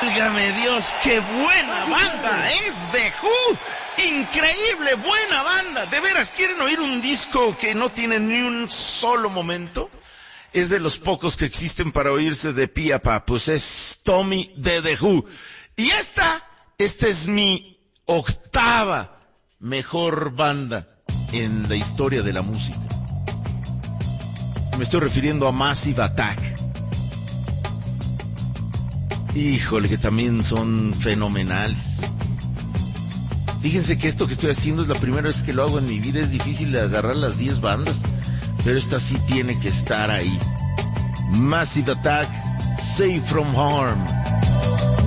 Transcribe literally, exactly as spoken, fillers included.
Válgame Dios, qué buena banda es The Who. Increíble, buena banda. ¿De veras quieren oír un disco que no tiene ni un solo momento? Es de los pocos que existen para oírse de pie a pa. Pues es Tommy de The Who. Y esta, esta es mi octava mejor banda en la historia de la música. Me estoy refiriendo a Massive Attack. Híjole, que también son fenomenales. Fíjense que esto que estoy haciendo es la primera vez que lo hago en mi vida. Es difícil de agarrar las diez bandas, pero esta sí tiene que estar ahí. Massive Attack, Safe from Harm.